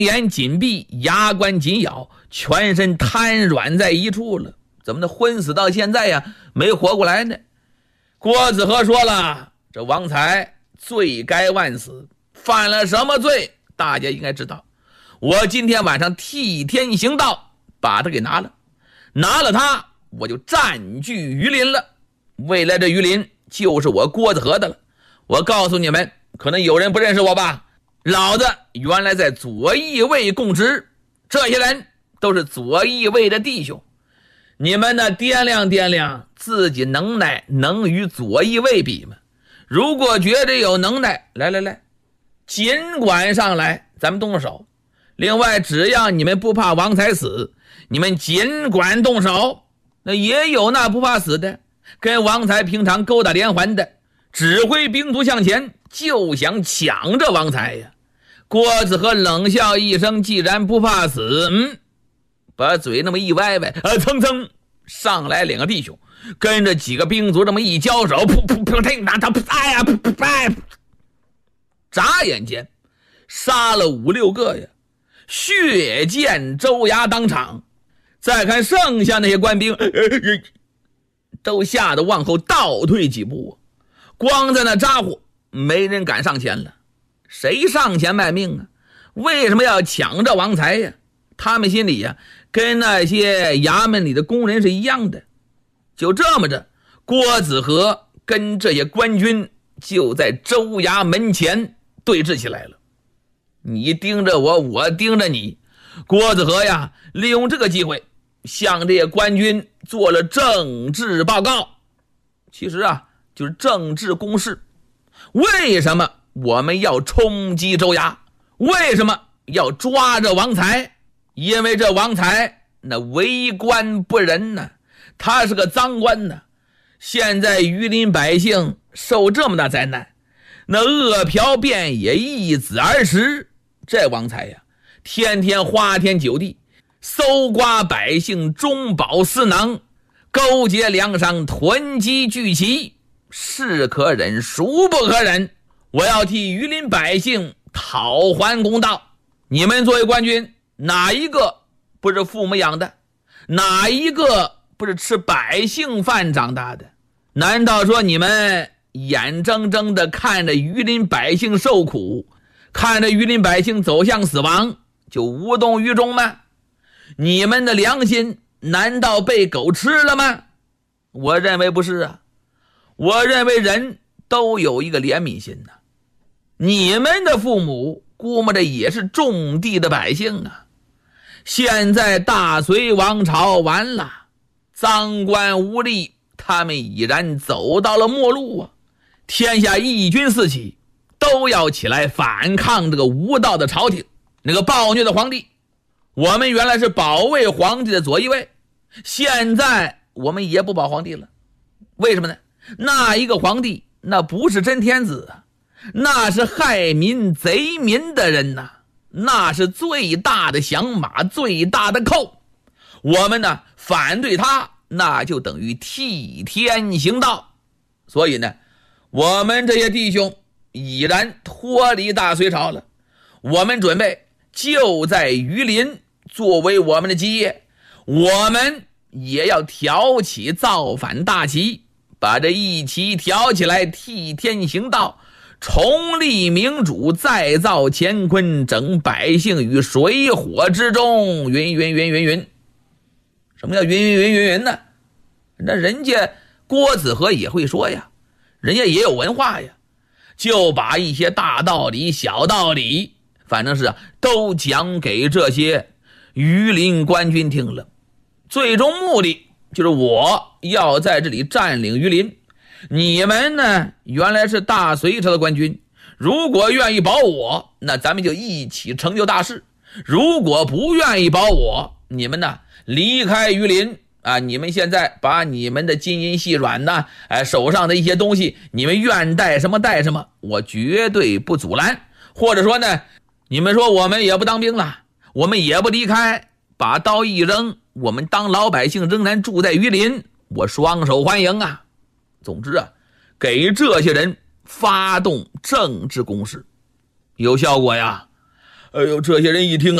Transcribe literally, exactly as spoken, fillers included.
眼紧闭，牙关紧咬，全身瘫软在一处了。怎么的昏死到现在呀，没活过来呢？郭子和说了，这王才罪该万死，犯了什么罪大家应该知道。我今天晚上替天行道，把他给拿了，拿了他我就占据榆林了，未来这榆林就是我郭子和的了。我告诉你们，可能有人不认识我吧，老子原来在左翼卫供职，这些人都是左翼卫的弟兄，你们呢掂量掂量自己能耐能与左翼卫比吗？如果觉得有能耐，来来来，尽管上来，咱们动手。另外只要你们不怕王才死，你们尽管动手。那也有那不怕死的，跟王才平常勾搭连环的，指挥兵卒向前，就想抢着王才呀。郭子和冷笑一声，既然不怕死，嗯，把嘴那么一歪歪，啊，蹭蹭上来两个弟兄，跟着几个兵卒这么一交手，噗噗噗呸，那他哎呀，噗噗呸，眨眼间杀了五六个呀，血溅州衙当场。再看剩下那些官兵，都吓得往后倒退几步，光在那咋呼，没人敢上前了。谁上前卖命啊？为什么要抢着王才呀？他们心里呀，跟那些衙门里的工人是一样的。就这么着，郭子和跟这些官军就在州衙门前对峙起来了。你盯着我，我盯着你。郭子和呀，利用这个机会向这些官军做了政治报告。其实啊，就是政治公示。为什么我们要冲击州衙？为什么要抓着王才？因为这王才那为官不仁呢，他是个赃官呢。现在榆林百姓受这么大灾难，那饿殍遍野，一子而食。这王才呀，天天花天酒地，搜刮百姓中饱私囊，勾结粮商，囤积聚齐，是可忍孰不可忍。我要替榆林百姓讨还公道。你们作为官军，哪一个不是父母养的？哪一个不是吃百姓饭长大的？难道说你们眼睁睁地看着榆林百姓受苦，看着榆林百姓走向死亡，就无动于衷吗？你们的良心难道被狗吃了吗？我认为不是啊，我认为人都有一个怜悯心呐、啊。你们的父母估摸着也是种地的百姓啊。现在大隋王朝完了，赃官污吏他们已然走到了末路啊！天下义军四起，都要起来反抗这个无道的朝廷，那个暴虐的皇帝。我们原来是保卫皇帝的左翼卫，现在我们也不保皇帝了。为什么呢？那一个皇帝那不是真天子啊，那是害民贼民的人呐、啊，那是最大的响马，最大的寇。我们呢反对他，那就等于替天行道。所以呢，我们这些弟兄已然脱离大隋朝了，我们准备就在榆林作为我们的基业，我们也要挑起造反大旗，把这一旗挑起来，替天行道，重立明主，再造乾坤，整百姓于水火之中，云云云云云。什么叫云云云云云呢？那人家郭子和也会说呀，人家也有文化呀，就把一些大道理小道理，反正是啊，都讲给这些榆林官军听了。最终目的就是我要在这里占领榆林，你们呢原来是大隋朝的官军，如果愿意保我，那咱们就一起成就大事；如果不愿意保我，你们呢离开榆林啊！你们现在把你们的金银细软呢，哎，手上的一些东西，你们愿带什么带什么，我绝对不阻拦。或者说呢，你们说我们也不当兵了，我们也不离开，把刀一扔，我们当老百姓仍然住在榆林，我双手欢迎啊！总之啊，给这些人发动政治攻势，有效果呀。 哎呦，这些人一听